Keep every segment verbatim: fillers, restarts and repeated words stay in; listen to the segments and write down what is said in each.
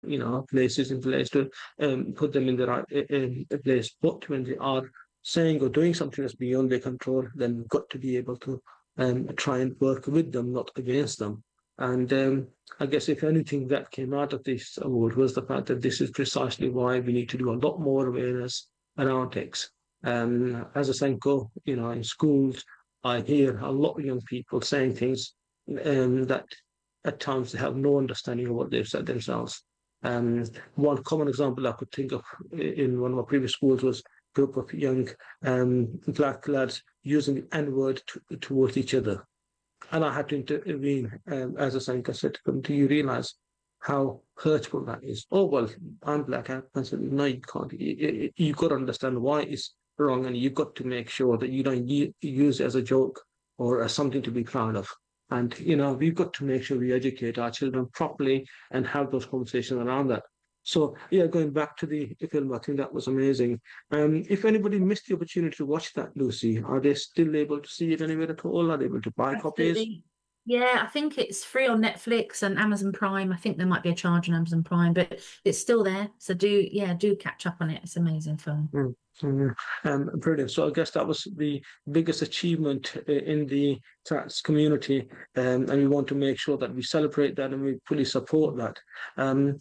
you know, places in place to um, put them in the right in, in place. But when they are saying or doing something that's beyond their control, then we've got to be able to um, try and work with them, not against them. And um, I guess if anything that came out of this award was the fact that this is precisely why we need to do a lot more awareness around ticks. Um, as a Senko, you know, in schools, I hear a lot of young people saying things um, that at times they have no understanding of what they've said themselves. Um, one common example I could think of in one of my previous schools was a group of young um, black lads using the N word to, towards each other. And I had to intervene um, as a scientist. I said to them, do you realize how hurtful that is? Oh, well, I'm black. I said, no, you can't. You, you, you've got to understand why it's wrong, and you've got to make sure that you don't use it as a joke or as something to be proud of. And, you know, we've got to make sure we educate our children properly and have those conversations around that. So, yeah, going back to the film, I think that was amazing. Um, if anybody missed the opportunity to watch that, Lucy, are they still able to see it anywhere at all? Are they able to buy copies? Absolutely. Yeah, I think it's free on Netflix and Amazon Prime. I think there might be a charge on Amazon Prime, but it's still there. So do, yeah, do catch up on it. It's an amazing film. Mm, mm. Um, brilliant. So I guess that was the biggest achievement uh, in the trans community, um, and we want to make sure that we celebrate that and we fully support that. Um,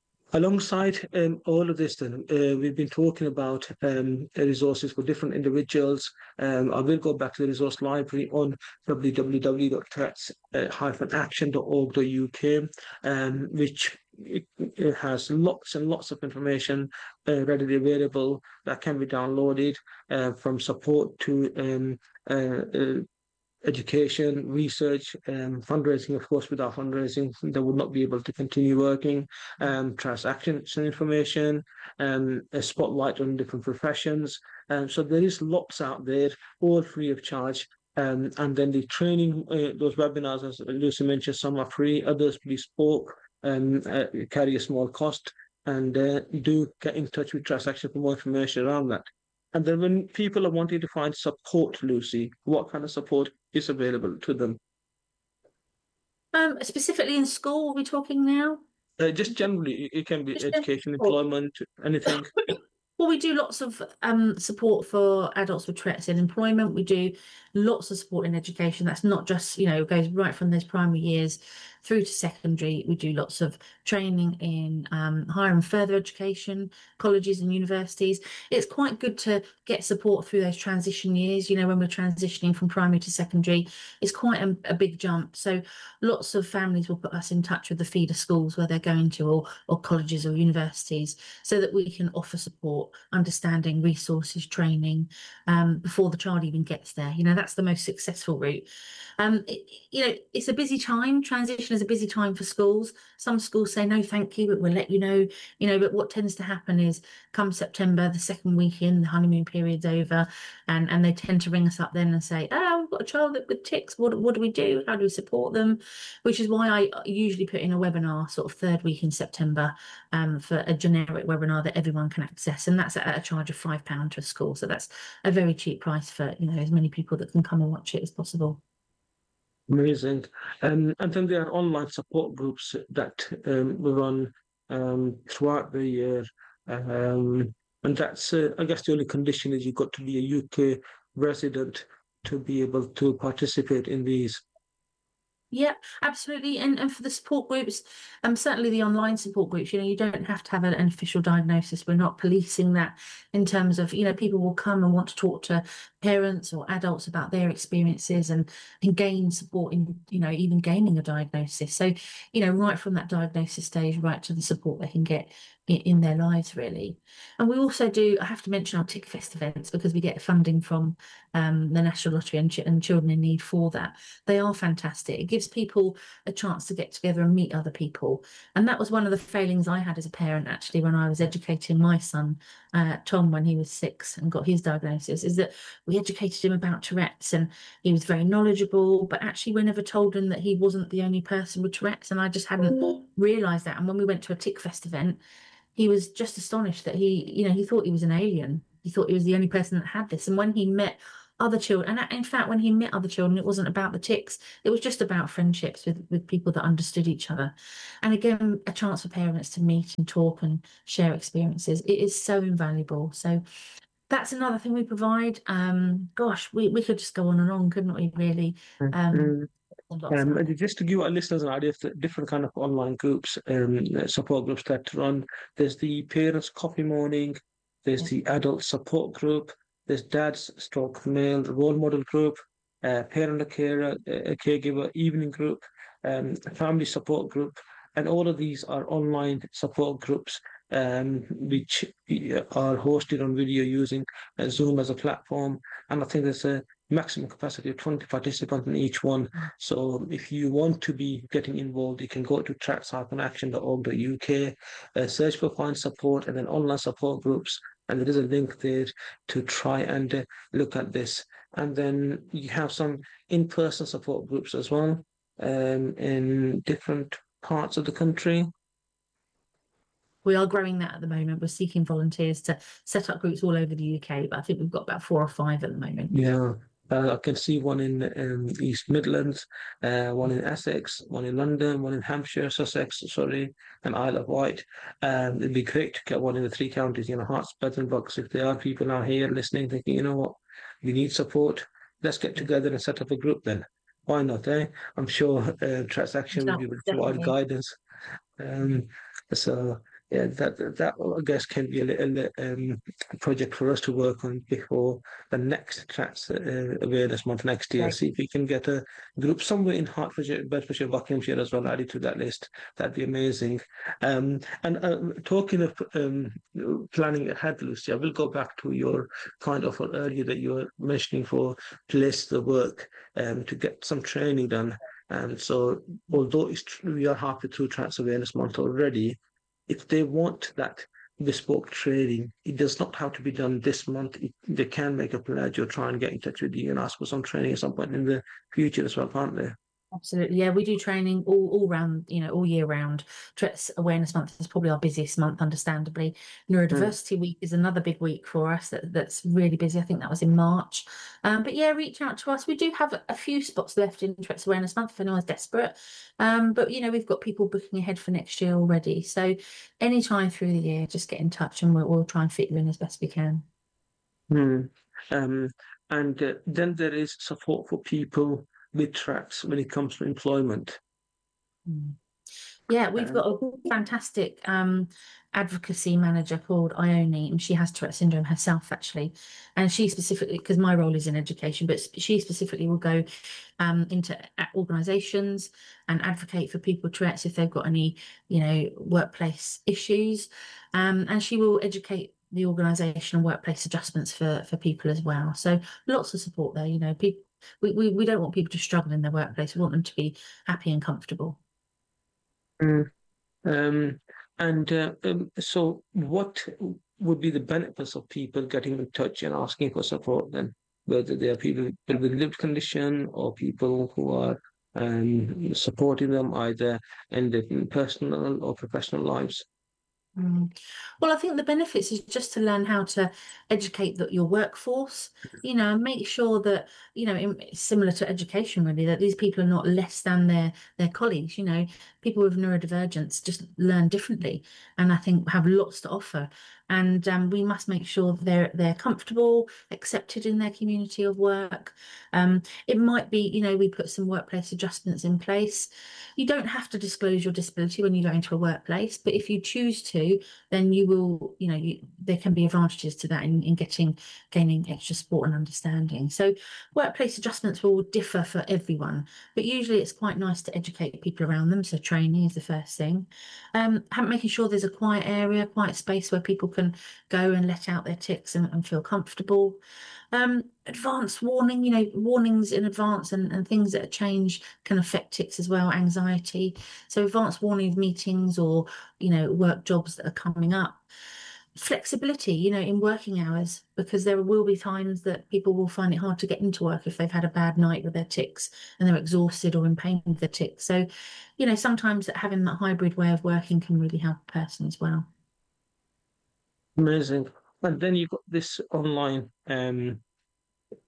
Alongside um, all of this, then uh, we've been talking about um, resources for different individuals. Um, I will go back to the resource library on w w w dot threats action dot org dot u k, um, which it, it has lots and lots of information uh, readily available that can be downloaded uh, from support to um, uh, uh, education, research, um, fundraising. Of course, without fundraising, they would not be able to continue working. Um, transaction information, um, a spotlight on different professions. Um, so there is lots out there, all free of charge. Um, and then the training, uh, those webinars, as Lucy mentioned, some are free, others bespoke, um, uh, carry a small cost. And uh, do get in touch with Transaction for more information around that. And then when people are wanting to find support, Lucy, what kind of support is available to them? Um, specifically in school, are we talking now? Uh, just generally, it, it can be Just general education, support. employment, anything. Well, we do lots of um, support for adults with Tourette's in employment. We do lots of support in education. That's not just, you know, it goes right from those primary years through to secondary. We do lots of training in um, higher and further education, colleges and universities. It's quite good to get support through those transition years. You know, when we're transitioning from primary to secondary, it's quite a, a big jump. So lots of families will put us in touch with the feeder schools where they're going to, or, or colleges or universities, so that we can offer support, understanding, resources, training um, before the child even gets there. You know, that's the most successful route. Um, it, you know, it's a busy time. Transition is a busy time for schools. Some schools say no, thank you, but we'll let you know. You know, but what tends to happen is, come September, the second week in, the honeymoon period's over, and and they tend to ring us up then and say, "Oh, we've got a child with tics. What what do we do? How do we support them?" Which is why I usually put in a webinar sort of third week in September um, for a generic webinar that everyone can access, and that's at a charge of five pound to a school. So that's a very cheap price for, you know, as many people that can come and watch it as possible. Amazing. Um, and then there are online support groups that um, we run um, throughout the year. Um, and that's, uh, I guess, the only condition is you've got to be a U K resident to be able to participate in these. Yeah, absolutely. And and for the support groups, um, certainly the online support groups, you know, you don't have to have an, an official diagnosis. We're not policing that in terms of, you know, people will come and want to talk to parents or adults about their experiences and, and gain support in, you know, even gaining a diagnosis. So, you know, right from that diagnosis stage, right to the support they can get in, in their lives, really. And we also do, I have to mention our TICFest events, because we get funding from um, the National Lottery and, Ch- and Children in Need for that. They are fantastic. It gives people a chance to get together and meet other people. And that was one of the failings I had as a parent, actually, when I was educating my son, uh, Tom, when he was six and got his diagnosis, is that we educated him about Tourette's, and he was very knowledgeable, but actually we never told him that he wasn't the only person with Tourette's. And I just hadn't realised that. And when we went to a TICFest event, he was just astonished that he, you know, he thought he was an alien. He thought he was the only person that had this. And when he met other children. And in fact, when he met other children, it wasn't about the ticks. It was just about friendships with, with people that understood each other. And again, a chance for parents to meet and talk and share experiences. It is so invaluable. So that's another thing we provide. Um, gosh, we, we could just go on and on, couldn't we, really? Um, Mm. lots Um, out and there. just to give our listeners an idea of the different kind of online groups, um, uh, support groups that run, there's the parents' coffee morning, there's Yeah. the adult support group, there's dad's stroke male role model group, uh, parent or carer, uh, caregiver evening group, um, family support group, and all of these are online support groups, um, which uh, are hosted on video using uh, Zoom as a platform. And I think there's a maximum capacity of twenty participants in each one. So if you want to be getting involved, you can go to tracks action dot org dot U K, uh, search for find support and then online support groups. And there is a link there to try and uh, look at this. And then you have some in-person support groups as well, um, in different parts of the country. We are growing that at the moment. We're seeking volunteers to set up groups all over the U K, but I think we've got about four or five at the moment. Yeah, uh, I can see one in um, East Midlands, uh, one in Essex, one in London, one in Hampshire, Sussex, sorry, and Isle of Wight. Um, it'd be great to get one in the three counties, you know, Herts, Bedford, and Bucks. If there are people out here listening, thinking, you know what, we need support, let's get together and set up a group then. Why not, eh? I'm sure uh, Transaction will be able to provide Definitely. guidance. Um, so yeah, that that I guess can be a little um, project for us to work on before the next Trans uh, Awareness Month next year. Great. See if we can get a group somewhere in Hertfordshire, Bedfordshire, Buckinghamshire as well added to that list. That'd be amazing. Um, and uh, talking of um, planning ahead, Lucy, I will go back to your kind of earlier that you were mentioning for place the work um, to get some training done. And so, although it's true, we are halfway through Trans Awareness Month already, if they want that bespoke training, it does not have to be done this month. It, they can make a pledge or try and get in touch with you and ask for some training at some point in the future as well, can't they? Absolutely. Yeah, we do training all, all round, you know, all year round. Tourette's Awareness Month is probably our busiest month, understandably. Mm. Neurodiversity Week is another big week for us that, that's really busy. I think that was in March. Um, but yeah, reach out to us. We do have a few spots left in Tourette's Awareness Month if anyone's desperate. Um, but you know, we've got people booking ahead for next year already. So anytime through the year, just get in touch and we'll, we'll try and fit you in as best we can. Mm. Um, and uh, then there is support for people with tracks when it comes to employment. Mm. Yeah, we've Um, got a fantastic um, advocacy manager called Ione, and she has Tourette syndrome herself, actually. And she specifically, because my role is in education, but she specifically will go um, into organisations and advocate for people with Tourette's if they've got any, you know, workplace issues. Um, and she will educate the organisation and workplace adjustments for for people as well. So lots of support there. You know, people. We, we, we don't want people to struggle in their workplace. We want them to be happy and comfortable. mm. Um, and uh, um, so, what would be the benefits of people getting in touch and asking for support then? Whether they are people, people with lived condition or people who are um, supporting them either in their personal or professional lives. Mm. Well, I think the benefits is just to learn how to educate the, your workforce, you know, and make sure that, you know, in, similar to education really, that these people are not less than their their colleagues, you know, people with neurodivergence just learn differently and I think have lots to offer. And um, we must make sure that they're they're comfortable, accepted in their community of work. Um, it might be, you know, we put some workplace adjustments in place. You don't have to disclose your disability when you go into a workplace, but if you choose to, then you will, you know, you, there can be advantages to that in, in getting, gaining extra support and understanding. So workplace adjustments will differ for everyone, but usually it's quite nice to educate people around them. So training is the first thing. Um, making sure there's a quiet area, quiet space where people can go and let out their tics and, and feel comfortable. Um, advanced warning, you know, warnings in advance and, and things that change can affect tics as well, anxiety. So advanced warning of meetings or, you know, work jobs that are coming up. Flexibility, you know, in working hours, because there will be times that people will find it hard to get into work if they've had a bad night with their tics and they're exhausted or in pain with their tics. So, you know, sometimes having that hybrid way of working can really help a person as well. Amazing. And then you've got this online um,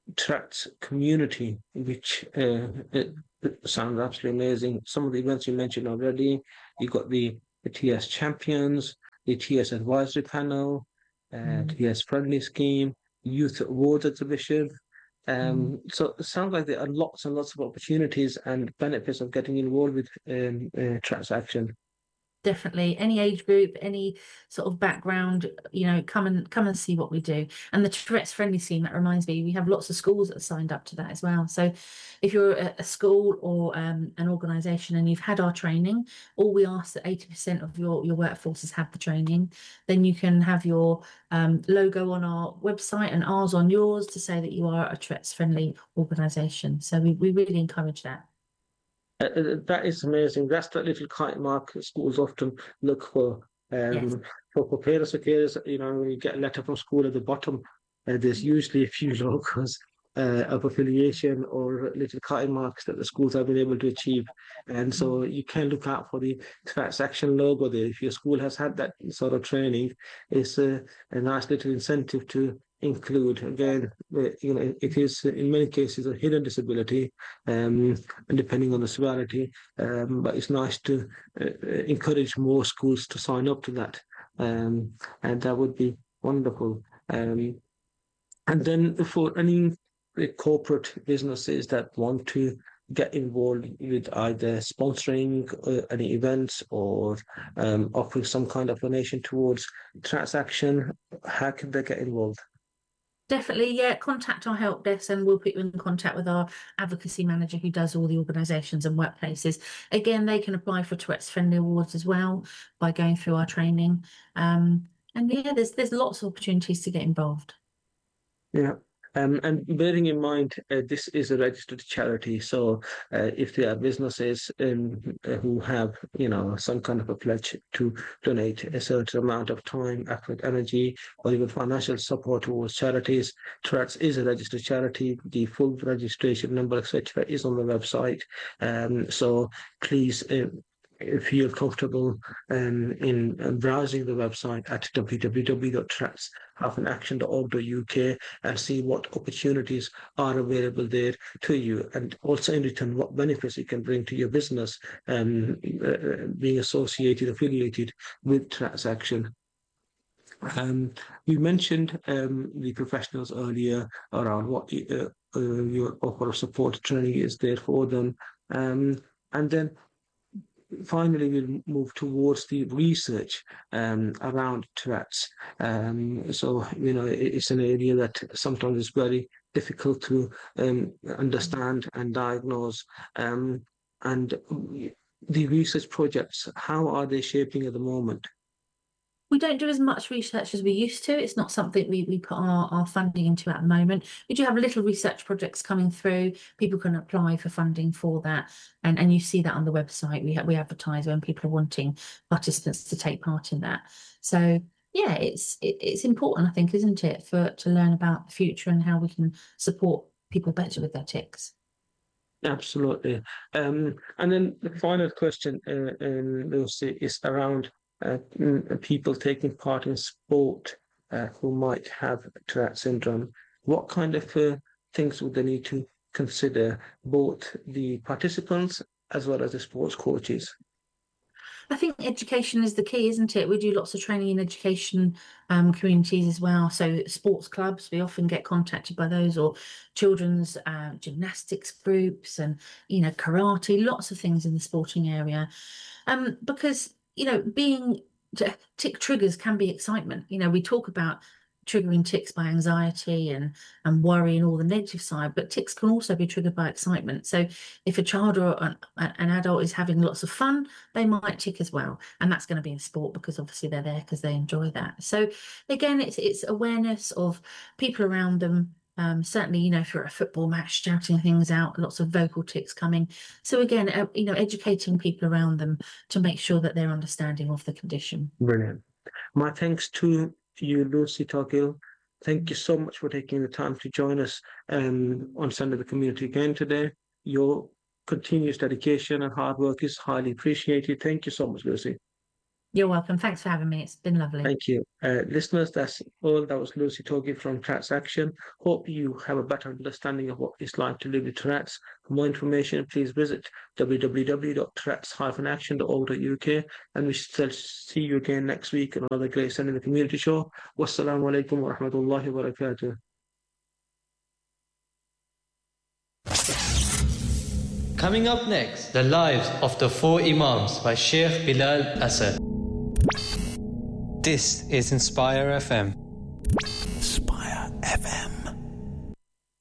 Tracks community, which uh, it, it sounds absolutely amazing. Some of the events you mentioned already, you got the, the T S Champions, the T S Advisory Panel, uh, Mm, T S Friendly Scheme, Youth Awards Exhibition. mm. Um, so it sounds like there are lots and lots of opportunities and benefits of getting involved with um, uh, Tracks Action. Definitely, any age group, any sort of background, you know, come and come and see what we do. And the Tourette's Friendly Scheme, that reminds me, we have lots of schools that are signed up to that as well. So if you're a, a school or um, an organisation and you've had our training, all we ask that eighty percent of your, your workforce has had the training, then you can have your um, logo on our website and ours on yours to say that you are a Tourette's Friendly organisation. So we, we really encourage that. Uh, uh, that is amazing. That's that little kite mark schools often look for. Yes. Um, for, for parents or kids, you know, when you get a letter from school at the bottom, uh, there's usually a few logos uh, of affiliation or little kite marks that the schools have been able to achieve. And so you can look out for the transaction logo there. If your school has had that sort of training, it's a, a nice little incentive to include. Again, uh, you know, it is in many cases a hidden disability. Um, and depending on the severity. Um, but it's nice to uh, uh, encourage more schools to sign up to that, um, and that would be wonderful. Um, and then for any uh, corporate businesses that want to get involved with either sponsoring uh, any events or um, offering some kind of donation towards transaction, how can they get involved? Definitely, yeah. Contact our help desk and we'll put you in contact with our advocacy manager who does all the organisations and workplaces. Again, they can apply for Tourette's Friendly Awards as well by going through our training. Um, and yeah, there's there's lots of opportunities to get involved. Yeah. Um, and bearing in mind, uh, this is a registered charity, so uh, if there are businesses um, uh, who have, you know, some kind of a pledge to donate a certain amount of time, effort, energy, or even financial support towards charities, Tourette's is a registered charity. The full registration number, et cetera, is on the website. Um, so please uh, feel comfortable um, in uh, browsing the website at w w w dot tracks action dot org dot u k and see what opportunities are available there to you, and also in return what benefits it can bring to your business, um, uh, being associated, affiliated with Transaction. Um, you mentioned um, the professionals earlier around what uh, uh, your offer of support training is there for them, um, and then finally we'll move towards the research um, around Tourette's. Um, so, you know, it, it's an area that sometimes is very difficult to um, understand and diagnose. Um, and the research projects, how are they shaping at the moment? We don't do as much research as we used to. It's not something we, we put our, our funding into at the moment. We do have little research projects coming through. People can apply for funding for that. And, and you see that on the website. We, we advertise when people are wanting participants to take part in that. So yeah, it's it, it's important, I think, isn't it, for to learn about the future and how we can support people better with their tics. Absolutely. Um, and then the final question, uh, um, Lucy, is around uh, mm, people taking part in sport uh, who might have Tourette syndrome. What kind of uh, things would they need to consider, both the participants as well as the sports coaches? I think education is the key, isn't it? We do lots of training in education um, communities as well. So sports clubs, we often get contacted by those, or children's uh, gymnastics groups, and you know karate, lots of things in the sporting area. Um, because you know being tick triggers can be excitement. You know we talk about triggering tics by anxiety and and worry and all the negative side, but tics can also be triggered by excitement. So if a child or an, an adult is having lots of fun, they might tick as well, and that's going to be in sport because obviously they're there because they enjoy that. So again, it's it's awareness of people around them. Um, certainly, you know, if you're at a football match, shouting things out, lots of vocal tics coming. So again, uh, you know, educating people around them to make sure that they're understanding of the condition. Brilliant. My thanks to you, Lucy Toghill. Thank you so much for taking the time to join us um, on Sunday the Community again today. Your continuous dedication and hard work is highly appreciated. Thank you so much, Lucy. You're welcome. Thanks for having me. It's been lovely. Thank you. Uh, listeners, that's all. That was Lucy talking from Tourette's Action. Hope you have a better understanding of what it's like to live with Tourette's. For more information, please visit w w w dot tourette's dash action dot org dot u k, and we shall see you again next week on another Great Send in the Community show. Wassalamu alaikum wa rahmatullahi wa barakatuh. Coming up next, the lives of the four Imams by Sheikh Bilal Asad. This is Inspire F M. Inspire F M.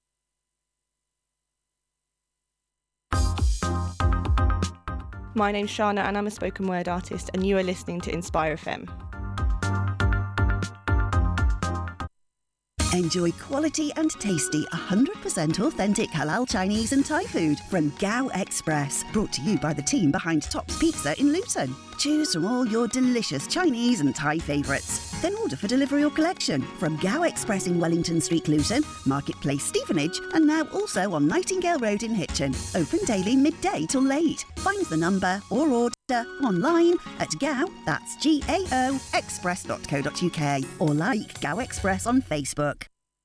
My name's Shana and I'm a spoken word artist, and you are listening to Inspire F M. Enjoy quality and tasty one hundred percent authentic halal Chinese and Thai food from Gao Express, brought to you by the team behind Tops Pizza in Luton. Choose from all your delicious Chinese and Thai favourites. Then order for delivery or collection from Gao Express in Wellington Street, Luton, Marketplace, Stevenage, and now also on Nightingale Road in Hitchin. Open daily midday till late. Find the number or order online at Gao, that's G A O, express dot co dot u k, or like Gao Express on Facebook.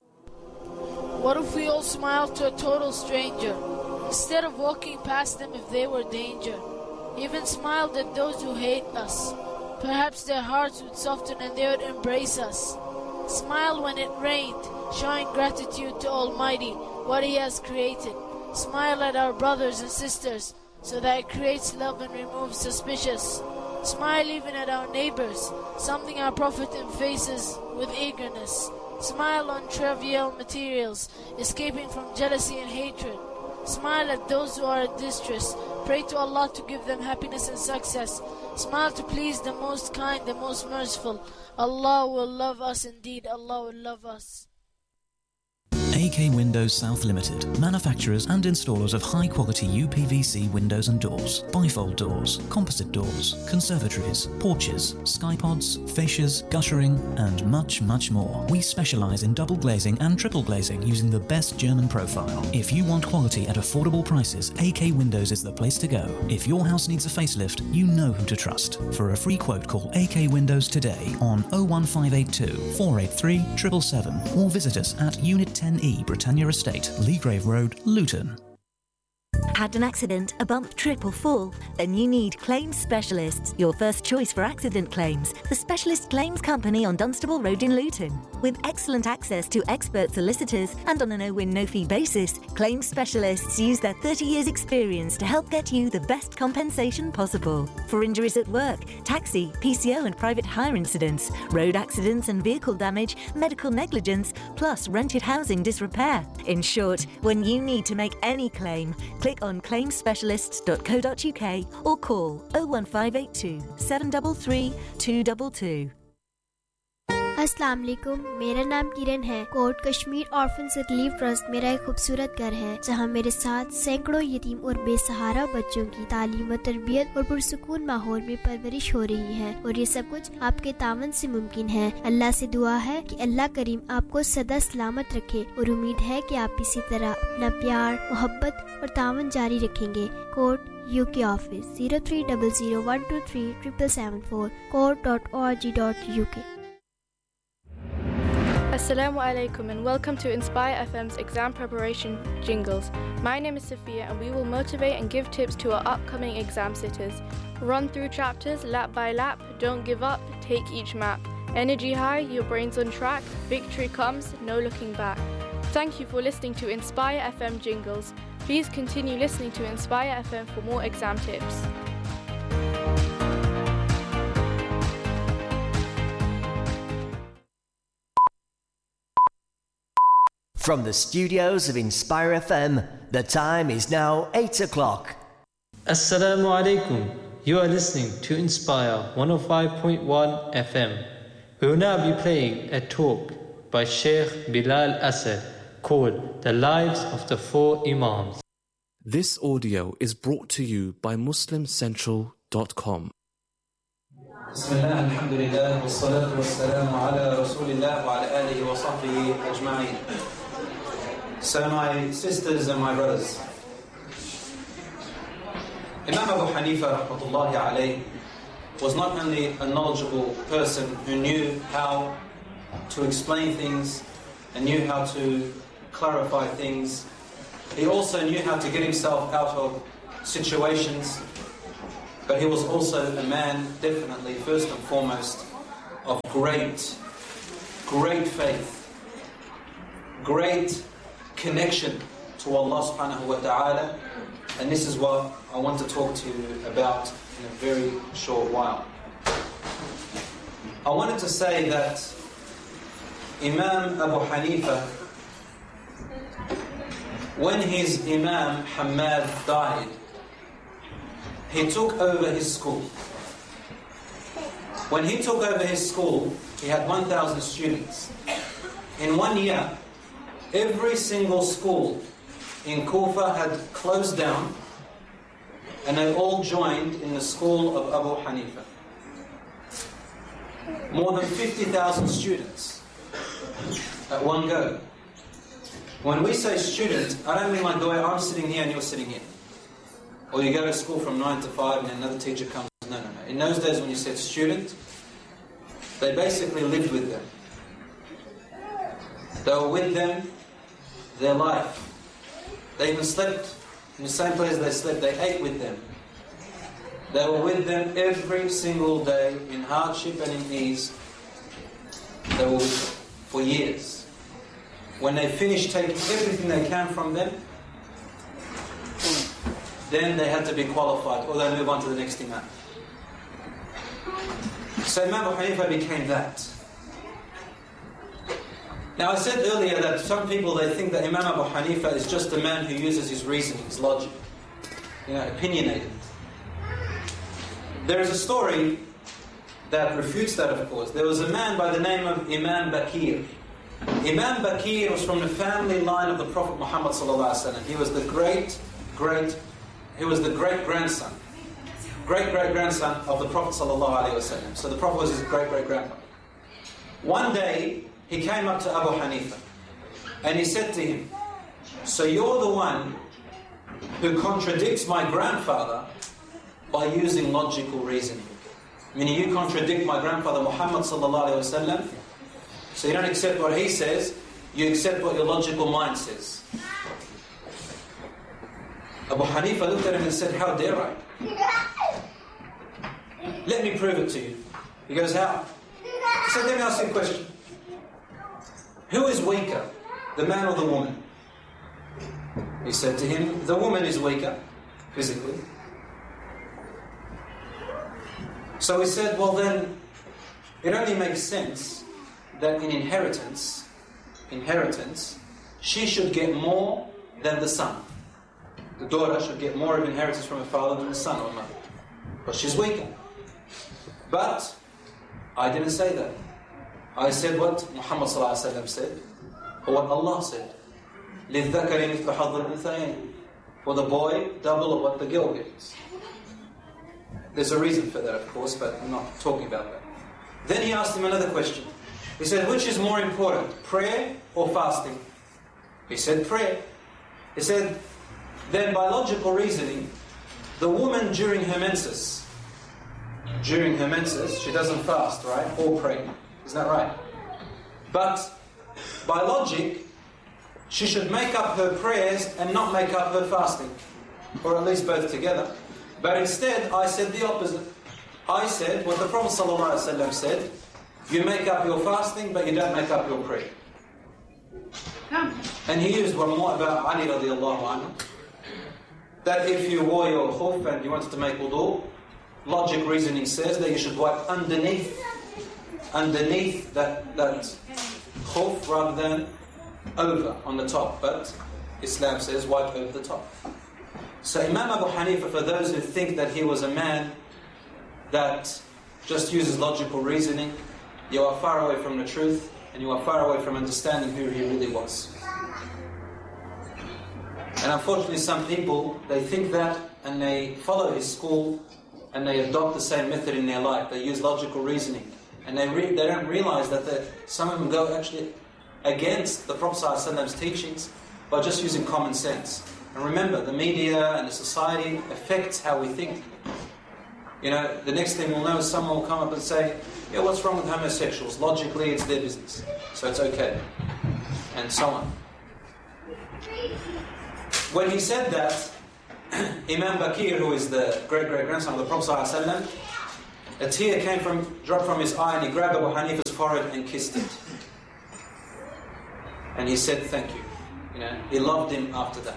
What if we all smiled to a total stranger, instead of walking past them if they were danger? Even smiled at those who hate us. Perhaps their hearts would soften and they would embrace us. Smile when it rained, showing gratitude to Almighty, what He has created. Smile at our brothers and sisters, so that it creates love and removes suspicious. Smile even at our neighbors, something our Prophet faces with eagerness. Smile on trivial materials, escaping from jealousy and hatred. Smile at those who are in distress. Pray to Allah to give them happiness and success. Smile to please the most kind, the most merciful. Allah will love us indeed. Allah will love us. A K Windows South Limited, manufacturers and installers of high-quality U P V C windows and doors, bifold doors, composite doors, conservatories, porches, skypods, fascias, guttering, and much, much more. We specialize in double glazing and triple glazing using the best German profile. If you want quality at affordable prices, A K Windows is the place to go. If your house needs a facelift, you know who to trust. For a free quote, call A K Windows today on oh one five eight two, four eight three, seven seven seven or visit us at Unit ten E, Britannia Estate, Leagrave Road, Luton. Had an accident, a bump, trip or fall? Then you need Claims Specialists, your first choice for accident claims. The specialist claims company on Dunstable Road in Luton. With excellent access to expert solicitors and on a no-win, no-fee basis, Claims Specialists use their thirty years experience to help get you the best compensation possible. For injuries at work, taxi, P C O and private hire incidents, road accidents and vehicle damage, medical negligence, plus rented housing disrepair. In short, when you need to make any claim, click on claims specialists dot co dot u k or call oh one five eight two, seven three three, two two two. अस्सलाम वालेकुम, मेरा नाम किरण है। Coat Kashmir orphans relief trust मेरा एक खूबसूरत घर है, जहां मेरे साथ सैकड़ों यतीम और बेसहारा बच्चों की तालीम व तरबियत और पुरसुकून माहौल में परवरिश हो रही है, और ये सब कुछ आपके तावन से मुमकिन है। अल्लाह से दुआ है कि अल्लाह करीम आपको सदा सलामत रखे, और उम्मीद है कि आप इसी तरह अपना प्यार, मोहब्बत और तावन जारी रखेंगे। Coat UK office zero three zero zero one two three seven seven seven four, court dot org dot u k. Assalamu alaikum and welcome to Inspire F M's exam preparation jingles. My name is Sophia and we will motivate and give tips to our upcoming exam sitters. Run through chapters lap by lap, don't give up, take each map. Energy high, your brain's on track, victory comes, no looking back. Thank you for listening to Inspire F M jingles. Please continue listening to Inspire F M for more exam tips. From the studios of Inspire F M, the time is now eight o'clock. Assalamu alaikum. You are listening to Inspire one oh five point one F M. We will now be playing a talk by Sheikh Bilal Asad called The Lives of the Four Imams. This audio is brought to you by Muslim Central dot com. Bismillah, alhamdulillah, wassalatu wassalamu ala rasulillah wa ala alihi wa sahbihi ajma'in. So my sisters and my brothers, Imam Abu Hanifa rahmatullahi alayh was not only a knowledgeable person who knew how to explain things and knew how to clarify things, he also knew how to get himself out of situations, but he was also a man, definitely, first and foremost, of great, great faith, great connection to Allah subhanahu wa ta'ala, and this is what I want to talk to you about in a very short while. I wanted to say that Imam Abu Hanifa, when his Imam Hamad died, he took over his school. When he took over his school, he had one thousand students. In one year, every single school in Kufa had closed down, and they all joined in the school of Abu Hanifa. More than fifty thousand students at one go. When we say student, I don't mean like the way I'm sitting here and you're sitting here. Or you go to school from nine to five and another teacher comes. No, no, no. In those days when you said student, they basically lived with them. They were with them their life. They even slept in the same place they slept. They ate with them. They were with them every single day in hardship and in ease. They were with them for years. When they finished taking everything they can from them, then they had to be qualified, or they move on to the next imam. So Imam Abu Hanifa became that. Now I said earlier that some people, they think that Imam Abu Hanifa is just a man who uses his reasoning, his logic, you know, opinionated. There is a story that refutes that, of course. There was a man by the name of Imam Bakir. Imam Bakir was from the family line of the Prophet Muhammad sallallahu alaihi wasallam. He was the great, great, he was the great grandson, great great grandson of the Prophet sallallahu alaihi wasallam. So the Prophet was his great great grandfather. One day he came up to Abu Hanifa and he said to him, "So you're the one who contradicts my grandfather by using logical reasoning. Meaning you contradict my grandfather Muhammad sallallahu alaihi wasallam. So you don't accept what he says, you accept what your logical mind says." Abu Hanifa looked at him and said, "How dare I? Let me prove it to you." He goes, "How?" He said, "Let me ask you a question. Who is weaker, the man or the woman?" He said to him, "The woman is weaker, physically." So he said, "Well then, it only makes sense that in inheritance, inheritance, she should get more than the son. The daughter should get more of inheritance from her father than the son or mother. But she's weaker. But I didn't say that. I said what Muhammad sallallahu alaihi wasallam said, or what Allah said. لِلذَّكَرِ مِثْلُ حَظِّ الْأُنْثَيَيْنِ. For the boy, double of what the girl gets. There's a reason for that, of course, but I'm not talking about that." Then he asked him another question. He said, "Which is more important, prayer or fasting?" He said, "Prayer." He said, "Then by logical reasoning, the woman during her menses, during her menses, she doesn't fast, right? Or pray. Isn't that right? But by logic, she should make up her prayers and not make up her fasting. Or at least both together. But instead, I said the opposite. I said what the Prophet ﷺ said, you make up your fasting, but you don't make up your prayer." And he used one more about Ali radiallahu anhu, that if you wore your khuf and you wanted to make wudu, logic reasoning says that you should wipe underneath, underneath that, that khuf rather than over on the top. But Islam says wipe over the top. So Imam Abu Hanifa, for those who think that he was a man that just uses logical reasoning, you are far away from the truth, and you are far away from understanding who he really was. And unfortunately some people, they think that, and they follow his school, and they adopt the same method in their life. They use logical reasoning, and they re- they don't realize that some of them go actually against the Prophet ﷺ's teachings by just using common sense. And remember, the media and the society affects how we think. You know, the next thing we'll know is someone will come up and say, yeah, what's wrong with homosexuals? Logically, it's their business, so it's okay. And so on. When he said that, Imam Bakir, who is the great-great-grandson of the Prophet ﷺ, a tear came from, dropped from his eye and he grabbed Abu Hanifa's forehead and kissed it. And he said, thank you. You know, he loved him after that.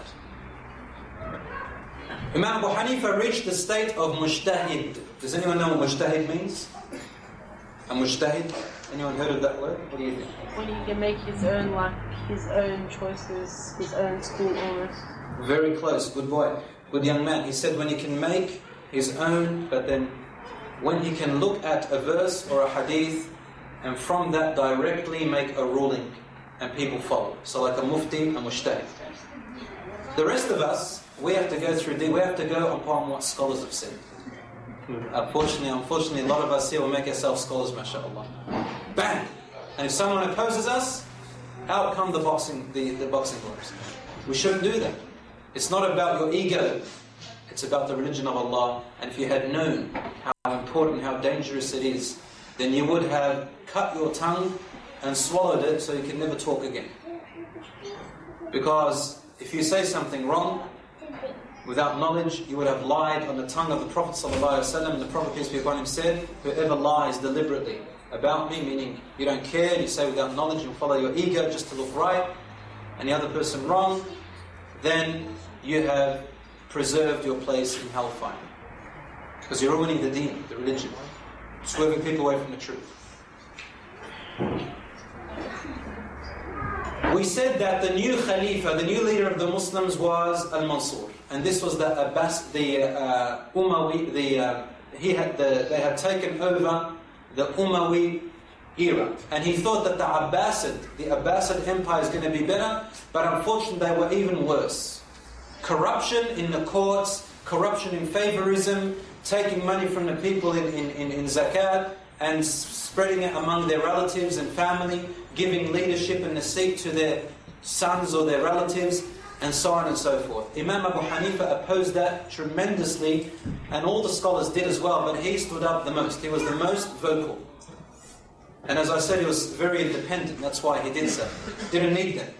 Imam Abu Hanifa reached the state of mujtahid. Does anyone know what mujtahid means? A mujtahid? Anyone heard of that word? What do you think? When he can make his own, like, his own choices, his own school almost. Very close, good boy. Good young man. He said when he can make his own, but then when he can look at a verse or a hadith and from that directly make a ruling and people follow. So like a mufti, a mujtahid. The rest of us, we have to go through, we have to go upon what scholars have said. Unfortunately, unfortunately, a lot of us here will make ourselves scholars, mashallah. Bang! And if someone opposes us, out come the boxing, the, the boxing gloves. We shouldn't do that. It's not about your ego. It's about the religion of Allah. And if you had known how important, how dangerous it is, then you would have cut your tongue and swallowed it so you can never talk again. Because if you say something wrong, without knowledge, you would have lied on the tongue of the Prophet ﷺ, and the Prophet, peace be upon him, said, whoever lies deliberately about me, meaning you don't care, and you say without knowledge, you follow your ego just to look right, and the other person wrong, then you have preserved your place in hellfire. Because you're ruining the deen, the religion, swerving people away from the truth. We said that the new Khalifa, the new leader of the Muslims was Al-Mansur. And this was the Abbas, the uh, Umayyad, the, uh, he had the, they had taken over the Umayyad era. And he thought that the Abbasid, the Abbasid Empire is going to be better, but unfortunately they were even worse. Corruption in the courts, corruption in favorism, taking money from the people in, in, in, in zakat, and spreading it among their relatives and family, giving leadership and the seat to their sons or their relatives, and so on and so forth. Imam Abu Hanifa opposed that tremendously, and all the scholars did as well, but he stood up the most. He was the most vocal. And as I said, he was very independent, that's why he did so. Didn't need them.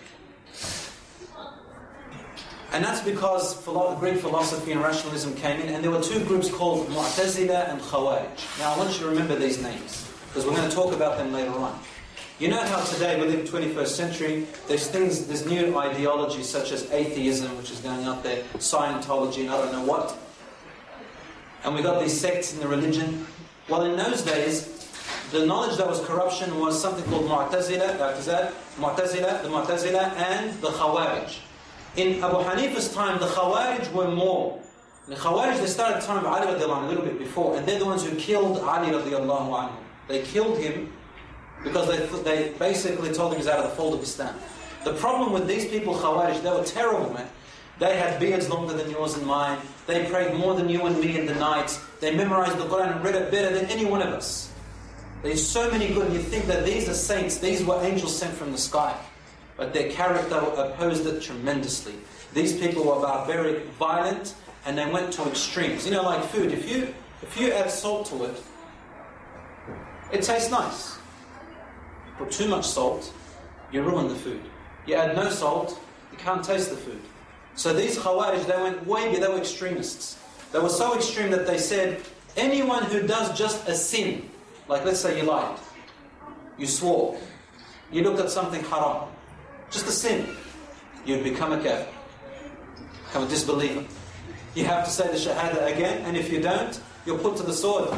And that's because philo- Greek philosophy and rationalism came in, and there were two groups called Mu'tazila and Khawarij. Now I want you to remember these names, because we're going to talk about them later on. You know how today we live in the twenty-first century, there's things, there's new ideologies such as atheism, which is going out there, Scientology, and I don't know what. And we got these sects in the religion. Well, in those days, the knowledge that was corruption was something called Mu'tazila, Mu'tazila, the Mu'tazila, and the Khawarij. In Abu Hanifa's time, the Khawarij were more. The Khawarij, they started at the time of Ali radiallahu anhu, a little bit before, and they're the ones who killed Ali radiallahu anhu. They killed him because they, they basically told him he's out of the fold of Islam. The problem with these people, Khawarij, they were terrible, man. They had beards longer than yours and mine. They prayed more than you and me in the night. They memorized the Quran and read it better than any one of us. There's so many good, and you think that these are saints, these were angels sent from the sky. But their character opposed it tremendously. These people were barbaric, violent, and they went to extremes. You know, like food, if you if you add salt to it, it tastes nice. Put too much salt, you ruin the food. You add no salt, you can't taste the food. So these Khawarij, they went way beyond, they were extremists. They were so extreme that they said, anyone who does just a sin, like let's say you lied, you swore, you looked at something haram, just a sin, you'd become a kafir, become a disbeliever. You have to say the shahada again, and if you don't, you're put to the sword.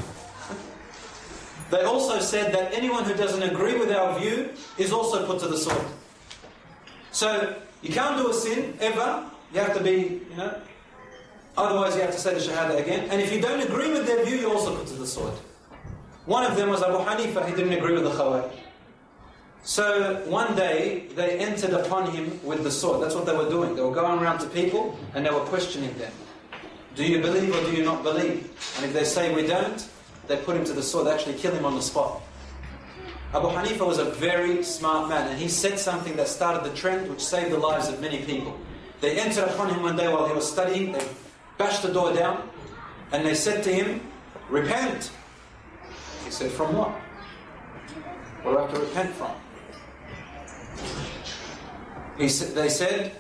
They also said that anyone who doesn't agree with our view is also put to the sword. So, you can't do a sin, ever. You have to be, you know, otherwise you have to say the shahada again. And if you don't agree with their view, you're also put to the sword. One of them was Abu Hanifa, he didn't agree with the Khawarij. So, one day, they entered upon him with the sword. That's what they were doing. They were going around to people, and they were questioning them. Do you believe or do you not believe? And if they say we don't, they put him to the sword. They actually kill him on the spot. Abu Hanifa was a very smart man, and he said something that started the trend which saved the lives of many people. They entered upon him one day while he was studying, they bashed the door down, and they said to him, repent. He said, from what? What do I have to repent from? He said, they said,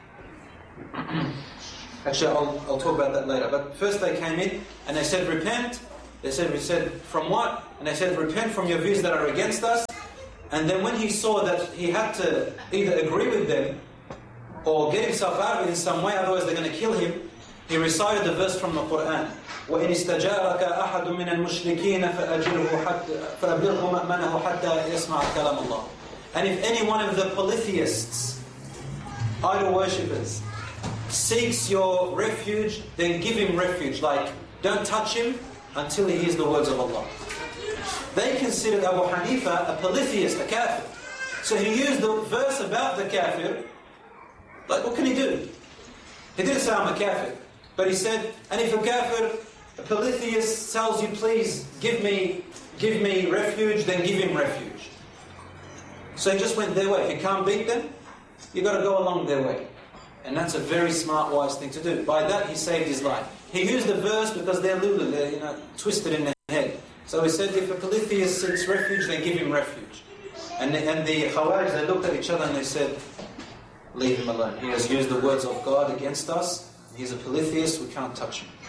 actually I'll, I'll talk about that later, but first they came in and they said, repent. They said, we said, from what? And they said, repent from your views that are against us. And then when he saw that he had to either agree with them or get himself out of it in some way, otherwise they're going to kill him, he recited the verse from the Quran. وَإِنِ اسْتَجَارَكَ أَحَدٌ مِّنَ الْمُشْرِكِينَ فَأَبْلِغْهُ مَأْمَنَهُ حَتَّى يَسْمَعَ كَلَامَ اللَّهِ. And if any one of the polytheists, idol worshippers, seeks your refuge, then give him refuge. Like, don't touch him until he hears the words of Allah. They considered Abu Hanifa a polytheist, a kafir. So he used the verse about the kafir. Like, what can he do? He didn't say I'm a kafir. But he said, and if a kafir, a polytheist tells you, please give me, give me refuge, then give him refuge. So he just went their way. If you can't beat them, you've got to go along their way. And that's a very smart, wise thing to do. By that, he saved his life. He used the verse because they're lulu, they're, you know, twisted in their head. So he said, if a polytheist seeks refuge, then give him refuge. And the, and the Khawarij, they looked at each other and they said, leave him alone. He has used the words of God against us. He's a polytheist, we can't touch him.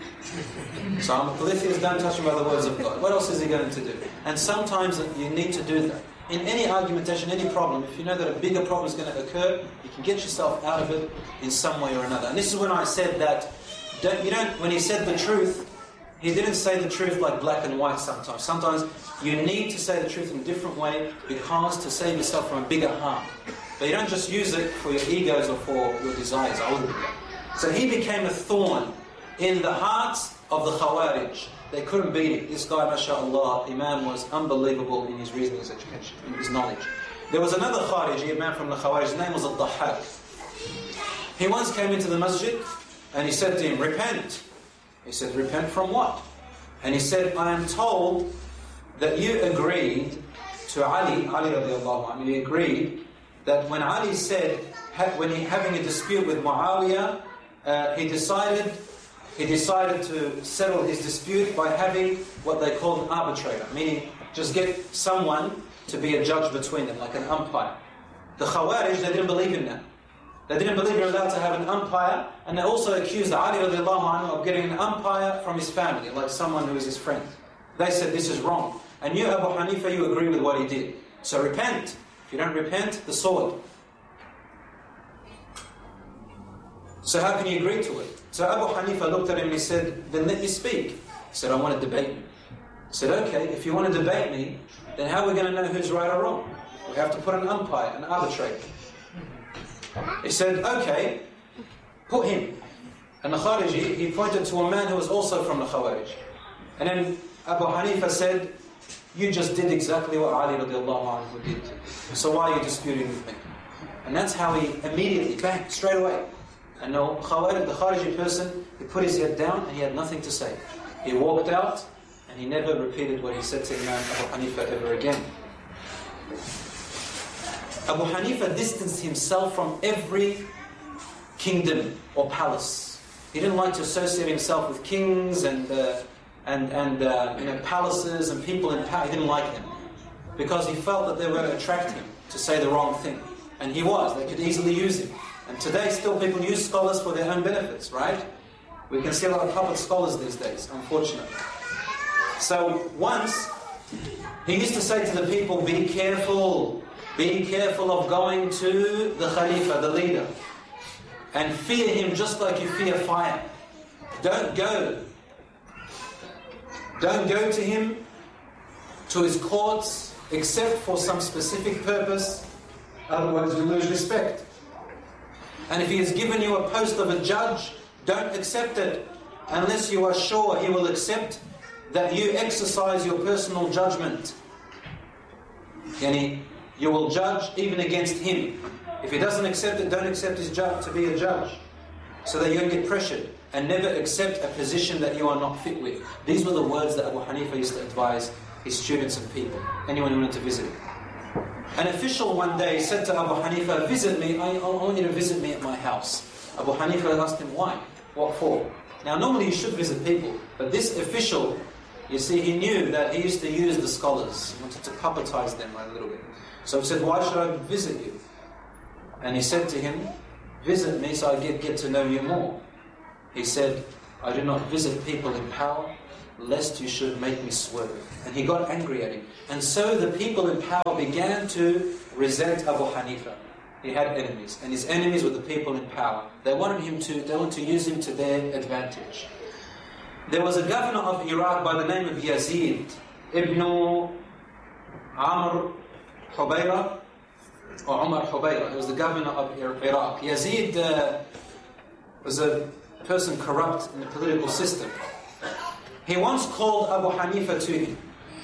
So I'm a polytheist, don't touch him by the words of God. What else is he going to do? And sometimes you need to do that. In any argumentation, any problem, if you know that a bigger problem is going to occur, you can get yourself out of it in some way or another. And this is when I said that, don't, you don't, when he said the truth, he didn't say the truth like black and white sometimes. Sometimes you need to say the truth in a different way because to save yourself from a bigger harm. But you don't just use it for your egos or for your desires. So he became a thorn in the hearts of the Khawarij. They couldn't beat him. This guy, mashallah, Imam, was unbelievable in his reasoning, his education, in his knowledge. There was another Khariji, a man from the Khawarij, his name was Al-Dahhak. He once came into the masjid and he said to him, repent. He said, repent from what? And he said, I am told that you agreed to Ali, Ali radiallahu anhu, he agreed that when Ali said, when he having a dispute with Muawiyah, uh, he decided he decided to settle his dispute by having what they call an arbitrator, meaning just get someone to be a judge between them, like an umpire. The Khawarij, they didn't believe in that. They didn't believe you're allowed to have an umpire, and they also accused Ali radiallahu anhu of getting an umpire from his family, like someone who is his friend. They said this is wrong. And you, Abu Hanifa, you agree with what he did. So repent. If you don't repent, the sword. So how can you agree to it? So Abu Hanifa looked at him and he said, then let me speak. He said, I want to debate you. He said, okay, if you want to debate me, then how are we going to know who's right or wrong? We have to put an umpire, an arbitrator. He said, okay, put him. And the Khariji, he pointed to a man who was also from the Khawarij. And then Abu Hanifa said, you just did exactly what Ali radiallahu anhu did. So why are you disputing with me? And that's how he immediately, bang, straight away. And no, Khawarij, the Khariji person, he put his head down and he had nothing to say. He walked out and he never repeated what he said to Imam Abu Hanifa ever again. Abu Hanifa distanced himself from every kingdom or palace. He didn't like to associate himself with kings and uh, and and uh, you know, palaces and people in power. He didn't like them because he felt that they were going to attract him to say the wrong thing, and he was. They could easily use him. And today, still people use scholars for their own benefits, right? We can see a lot of puppet scholars these days, unfortunately. So once he used to say to the people, "Be careful." Be careful of going to the Khalifa, the leader, and fear him just like you fear fire. Don't go. Don't go to him, to his courts, except for some specific purpose, otherwise you lose respect. And if he has given you a post of a judge, don't accept it unless you are sure he will accept that you exercise your personal judgment. Yani, you will judge even against him. If he doesn't accept it, don't accept his judge to be a judge, so that you don't get pressured. And never accept a position that you are not fit with. These were the words that Abu Hanifa used to advise his students and people, anyone who wanted to visit him. An official one day said to Abu Hanifa, visit me, I, I want you to visit me at my house. Abu Hanifa asked him, why? What for? Now normally you should visit people, but this official You see, he knew that he used to use the scholars. He wanted to puppetize them a little bit. So he said, why should I visit you? And he said to him, visit me so I get, get to know you more. He said, I do not visit people in power, lest you should make me swerve. And he got angry at him. And so the people in power began to resent Abu Hanifa. He had enemies, and his enemies were the people in power. They wanted him to, they wanted to use him to their advantage. There was a governor of Iraq by the name of Yazid ibn Amr Hubayra, or Umar Hubayra. He was the governor of Iraq. Yazid uh, was a person corrupt in the political system. He once called Abu Hanifa to him,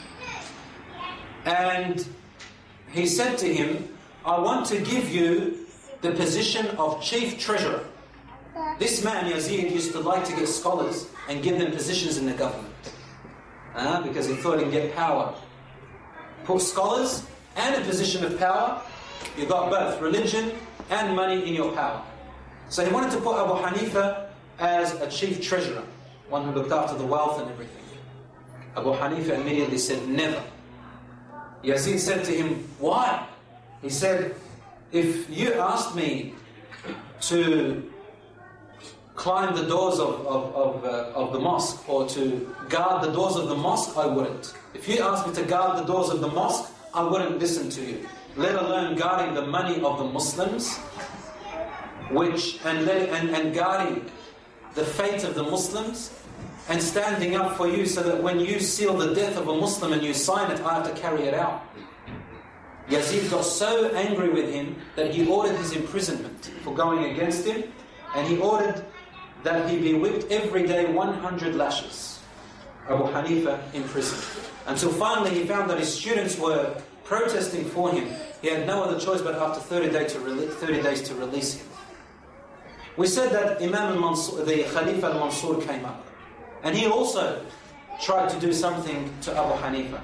and he said to him, I want to give you the position of chief treasurer. This man, Yazid, used to like to get scholars and give them positions in the government. Uh, because he thought he'd get power. Put scholars and a position of power, you got both religion and money in your power. So he wanted to put Abu Hanifa as a chief treasurer, one who looked after the wealth and everything. Abu Hanifa immediately said, never. Yazid said to him, why? He said, if you asked me to climb the doors of, of, of, uh, of the mosque or to guard the doors of the mosque, I wouldn't. If you asked me to guard the doors of the mosque, I wouldn't listen to you. Let alone guarding the money of the Muslims, which and, let, and, and guarding the fate of the Muslims, and standing up for you so that when you seal the death of a Muslim and you sign it, I have to carry it out. Yazid got so angry with him that he ordered his imprisonment for going against him, and he ordered that he be whipped every day one hundred lashes. Abu Hanifa in prison. Until finally he found that his students were protesting for him. He had no other choice but after thirty days to, re- thirty days to release him. We said that Imam al-Mansur, the Khalifa al-Mansur came up, and he also tried to do something to Abu Hanifa.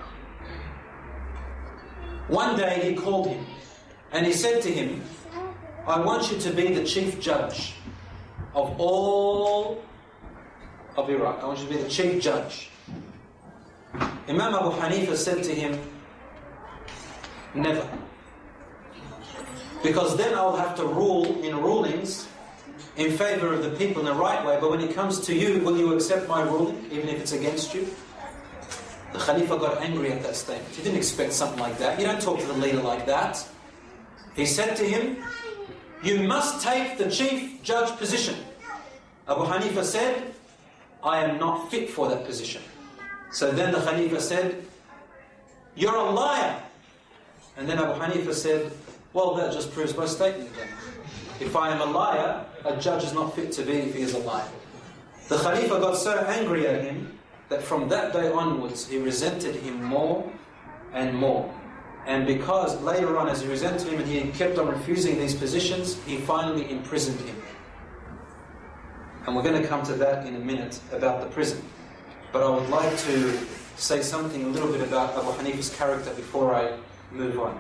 One day he called him and he said to him, I want you to be the chief judge of all of Iraq. I want you to be the chief judge. Imam Abu Hanifa said to him, never. Because then I'll have to rule in rulings in favor of the people in the right way, but when it comes to you, will you accept my ruling, even if it's against you? The Khalifa got angry at that statement. He didn't expect something like that. You don't talk to the leader like that. He said to him, you must take the chief judge position. Abu Hanifa said, I am not fit for that position. So then the Khalifa said, you're a liar. And then Abu Hanifa said, well, that just proves my statement again. If I am a liar, a judge is not fit to be if he is a liar. The Khalifa got so angry at him that from that day onwards he resented him more and more. And because later on, as he resented him and he kept on refusing these positions, he finally imprisoned him. And we're going to come to that in a minute about the prison. But I would like to say something a little bit about Abu Hanifa's character before I move on.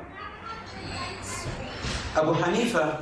Abu Hanifa,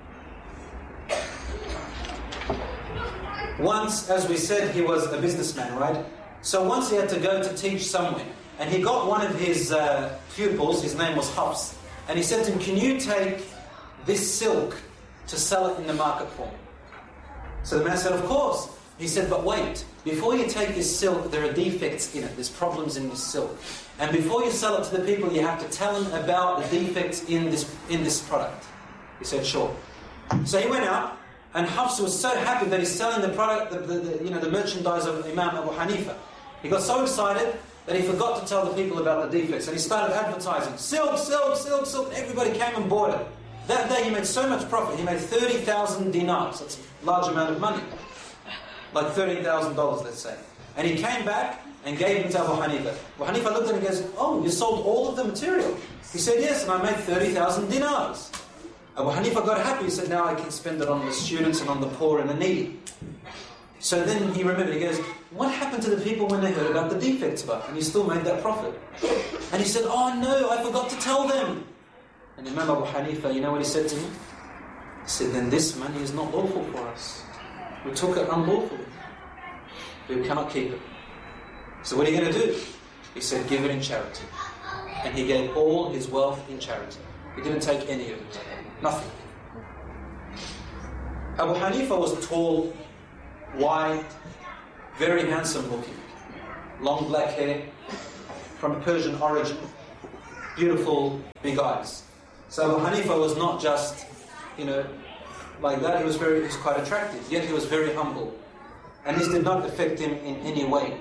once, as we said, he was a businessman, right? So once he had to go to teach somewhere, and he got one of his uh, pupils, his name was Hafs, and he said to him, can you take this silk to sell it in the market for me? So the man said, of course. He said, but wait, before you take this silk, there are defects in it, there's problems in this silk. And before you sell it to the people, you have to tell them about the defects in this in this product. He said, sure. So he went out, and Hafs was so happy that he's selling the product, the, the, the, you know, the merchandise of Imam Abu Hanifa. He got so excited that he forgot to tell the people about the defects, and he started advertising, silk, silk, silk, silk, and everybody came and bought it. That day he made so much profit, he made thirty thousand dinars, that's a large amount of money, like thirty thousand dollars, let's say. And he came back and gave them to Abu Hanifa. Abu Hanifa looked at him and goes, oh, you sold all of the material? He said, yes, and I made thirty thousand dinars. Abu Hanifa got happy. He said, now I can spend it on the students and on the poor and the needy. So then he remembered, he goes, what happened to the people when they heard about the defects about? And he still made that profit. And he said, oh no, I forgot to tell them. And Imam Abu Hanifa, you know what he said to him? He said, then this money is not lawful for us. We took it unlawfully. We cannot keep it. So what are you going to do? He said, give it in charity. And he gave all his wealth in charity. He didn't take any of it. Nothing. Abu Hanifa was tall, wide, very handsome looking, long black hair, from Persian origin, beautiful big eyes. So Abu Hanifa was not just, you know, like that. He was very, he was quite attractive, yet he was very humble. And this did not affect him in any way.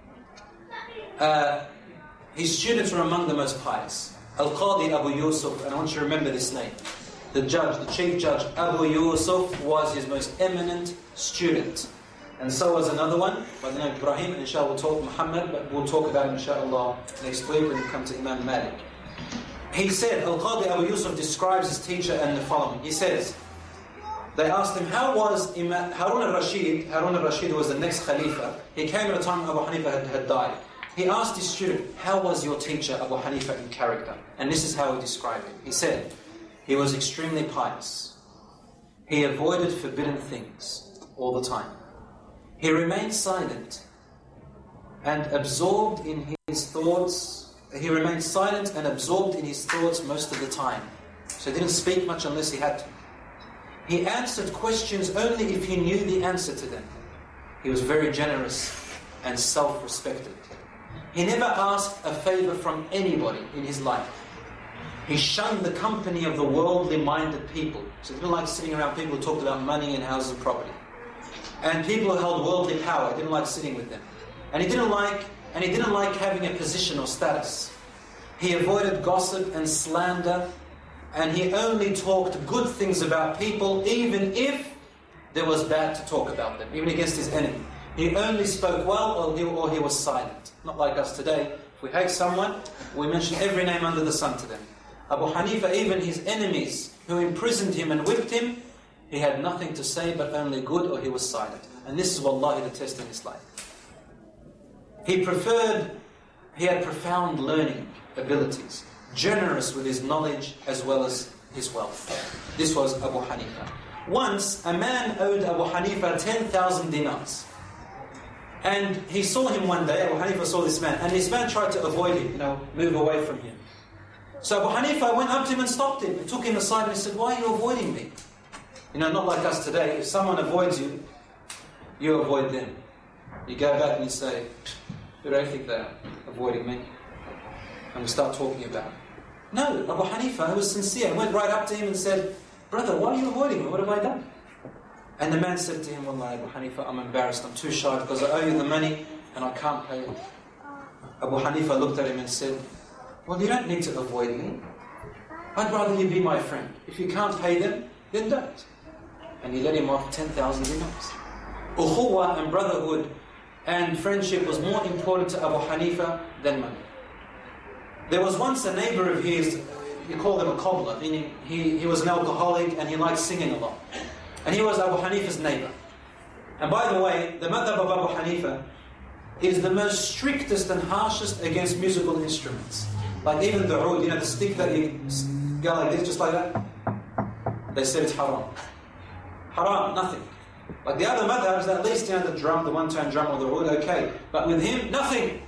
Uh, his students were among the most pious. Al-Qadi Abu Yusuf, and I want you to remember this name. The judge, the chief judge, Abu Yusuf, was his most eminent student. And so was another one by the name of Ibrahim, and inshallah we'll talk Muhammad, but we'll talk about him inshallah next week when we come to Imam Malik. He said, Al-Qadi Abu Yusuf describes his teacher in the following. He says, they asked him, how was Imam Harun al-Rashid, Harun al-Rashid was the next Khalifa. He came at a time Abu Hanifa had, had died. He asked his student, how was your teacher Abu Hanifa in character? And this is how he described him. He said, he was extremely pious. He avoided forbidden things all the time. He remained silent and absorbed in his thoughts. He remained silent and absorbed in his thoughts most of the time. So he didn't speak much unless he had to. He answered questions only if he knew the answer to them. He was very generous and self-respected. He never asked a favor from anybody in his life. He shunned the company of the worldly-minded people. So he didn't like sitting around people who talked about money and houses and property. And people who held worldly power, he didn't like sitting with them. And he didn't like, and he didn't like having a position or status. He avoided gossip and slander, and he only talked good things about people, even if there was bad to talk about them, even against his enemy. He only spoke well, or he, or he was silent. Not like us today. If we hate someone, we mention every name under the sun to them. Abu Hanifa, even his enemies who imprisoned him and whipped him, he had nothing to say but only good, or he was silent. And this is wallahi the test in his life. He preferred, he had profound learning abilities, generous with his knowledge as well as his wealth. This was Abu Hanifa. Once, a man owed Abu Hanifa ten thousand dinars. And he saw him one day, Abu Hanifa saw this man, and this man tried to avoid him, you know, move away from him. So Abu Hanifa went up to him and stopped him, and took him aside and he said, why are you avoiding me? You know, not like us today. If someone avoids you, you avoid them. You go back and you say, who do I think they are, avoiding me? And we start talking about it. No, Abu Hanifa, who was sincere, went right up to him and said, brother, why are you avoiding me? What have I done? And the man said to him, Wallahi, Abu Hanifa, I'm embarrassed, I'm too shy because I owe you the money and I can't pay it. Abu Hanifa looked at him and said, well, you don't need to avoid me. I'd rather you be my friend. If you can't pay them, then don't. And he let him off ten thousand dinars. Ukhuwa and brotherhood and friendship was more important to Abu Hanifa than money. There was once a neighbor of his, you call him a cobbler, meaning he, he was an alcoholic and he liked singing a lot. And he was Abu Hanifa's neighbor. And by the way, the madhab of Abu Hanifa is the most strictest and harshest against musical instruments. Like even the oud, you know, the stick that you go like this, just like that. They said it's haram. Haram, nothing. Like the other madhabs, at least, you know, the drum, the one-tone drum or the oud, okay. But with him, nothing.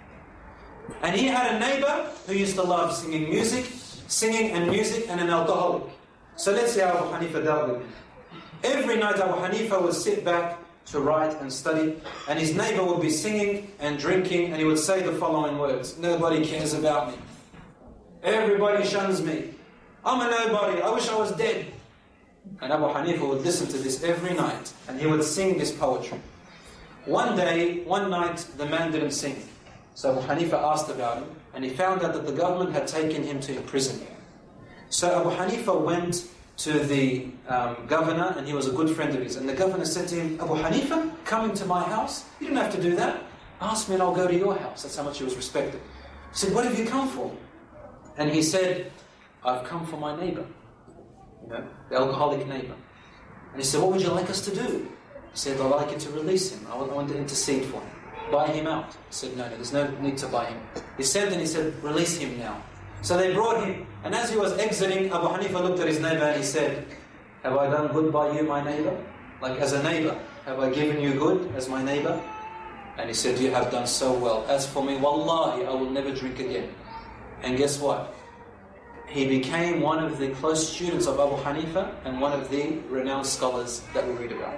And he had a neighbor who used to love singing music, singing and music, and an alcoholic. So let's see how Abu Hanifa dealt with him. Every night Abu Hanifa would sit back to write and study, and his neighbor would be singing and drinking, and he would say the following words, nobody cares about me. Everybody shuns me. I'm a nobody, I wish I was dead. And Abu Hanifa would listen to this every night, and he would sing this poetry. One day, one night, the man didn't sing. So Abu Hanifa asked about him, and he found out that the government had taken him to prison. So Abu Hanifa went to the um, governor, and he was a good friend of his. And the governor said to him, Abu Hanifa, come into my house? You didn't have to do that. Ask me and I'll go to your house. That's how much he was respected. He said, what have you come for? And he said, I've come for my neighbor. You know, the alcoholic neighbor. And he said, what would you like us to do? He said, I'd like you to release him. I want to intercede for him. Buy him out. He said, no, no, there's no need to buy him. He said, and he said, release him now. So they brought him, and as he was exiting, Abu Hanifa looked at his neighbor and he said, have I done good by you, my neighbor? Like as a neighbor, have I given you good as my neighbor? And he said, you have done so well. As for me, wallahi, I will never drink again. And guess what? He became one of the close students of Abu Hanifa and one of the renowned scholars that we read about.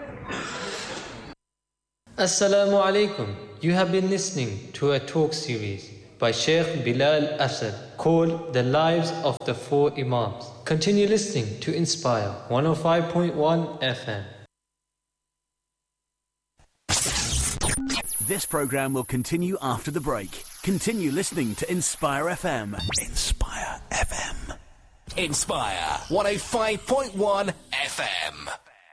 Assalamu alaikum. You have been listening to a talk series by Sheikh Bilal Asad called The Lives of the Four Imams. Continue listening to Inspire one oh five point one F M. This program will continue after the break. Continue listening to Inspire F M. Inspire F M. Inspire one oh five point one F M.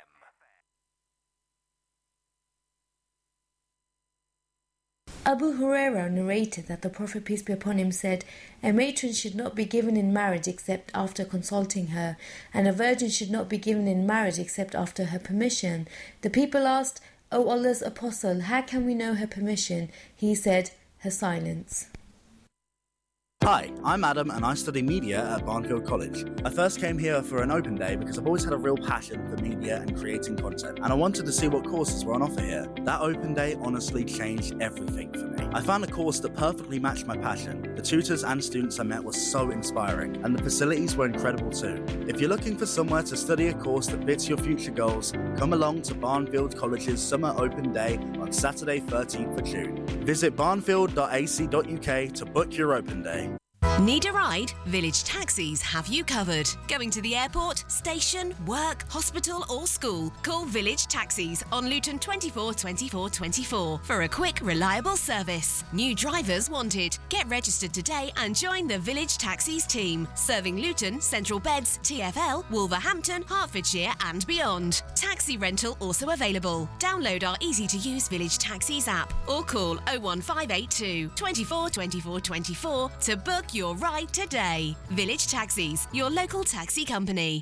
Abu Huraira narrated that the Prophet, peace be upon him, said, "A matron should not be given in marriage except after consulting her, and a virgin should not be given in marriage except after her permission." The people asked, "O Allah's Apostle, how can we know her permission?" He said, "Her silence." Hi, I'm Adam and I study media at Barnfield College. I first came here for an open day because I've always had a real passion for media and creating content, and I wanted to see what courses were on offer here. That open day honestly changed everything for me. I found a course that perfectly matched my passion. The tutors and students I met were so inspiring, and the facilities were incredible too. If you're looking for somewhere to study a course that fits your future goals, come along to Barnfield College's Summer Open Day on Saturday thirteenth of June. Visit barnfield dot a c dot u k to book your open day. Need a ride? Village Taxis have you covered. Going to the airport, station, work, hospital or school? Call Village Taxis on Luton twenty-four twenty-four twenty-four for a quick, reliable service. New drivers wanted. Get registered today and join the Village Taxis team, serving Luton, Central Beds, T F L, Wolverhampton, Hertfordshire and beyond. Taxi rental also available. Download our easy-to-use Village Taxis app or call oh one five eight two, twenty-four twenty-four twenty-four to book your ride today. Village Taxis, your local taxi company.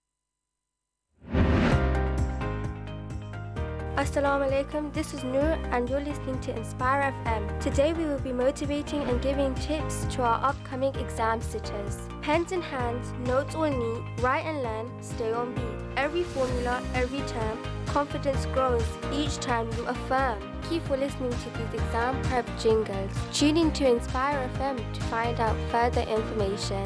Assalamu alaikum, this is Noor and you're listening to Inspire F M. Today we will be motivating and giving tips to our upcoming exam sitters. Pens in hand, notes all neat, write and learn, stay on beat. Every formula, every term, confidence grows each time you affirm. Keep for listening to these exam prep jingles. Tune in to Inspire F M to find out further information.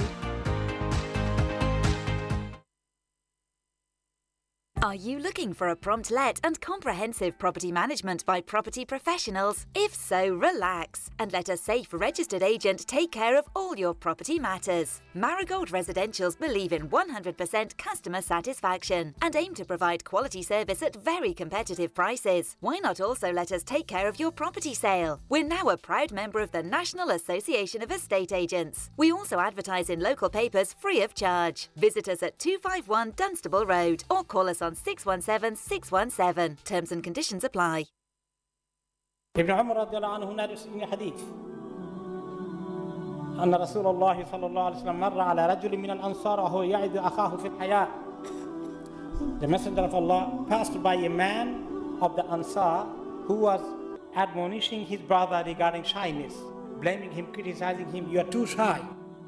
Are you looking for a prompt let and comprehensive property management by property professionals? If so, relax and let a safe registered agent take care of all your property matters. Marigold Residentials believe in one hundred percent customer satisfaction and aim to provide quality service at very competitive prices. Why not also let us take care of your property sale? We're now a proud member of the National Association of Estate Agents. We also advertise in local papers free of charge. Visit us at two five one Dunstable Road or call us on six one seven six one seven. Terms and conditions apply. ابن عمر رضي الله عنه نرسل حديث أن رسول الله صلى الله عليه وسلم مر على رجل من الأنصار وهو يعد أخاه في الحياة. The Messenger of Allah passed by a man of the Ansar who was admonishing his brother regarding shyness, blaming him, criticizing him, "You are too shy."